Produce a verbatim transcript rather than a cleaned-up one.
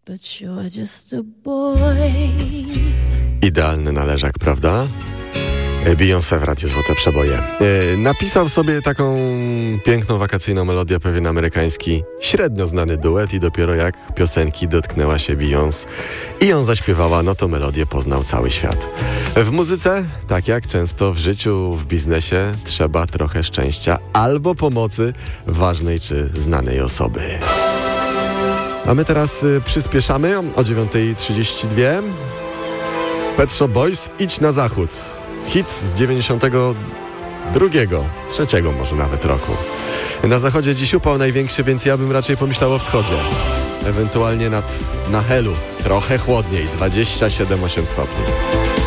but you're just a boy. Idealny należak, prawda? Beyoncé w Radiu Złote Przeboje. E, napisał sobie taką piękną wakacyjną melodię pewien amerykański, średnio znany duet i dopiero jak piosenki dotknęła się Beyoncé i ją zaśpiewała, no to melodię poznał cały świat. W muzyce, tak jak często w życiu, w biznesie, trzeba trochę szczęścia albo pomocy ważnej czy znanej osoby. A my teraz y, przyspieszamy o dziewiąta trzydzieści dwa. Pet Shop Boys, Idź na zachód. Hit z dziewięćdziesiątego drugiego, trzeciego może nawet roku. Na zachodzie dziś upał największy, więc ja bym raczej pomyślał o wschodzie. Ewentualnie nad, na Helu. Trochę chłodniej, dwadzieścia siedem przecinek osiem stopni.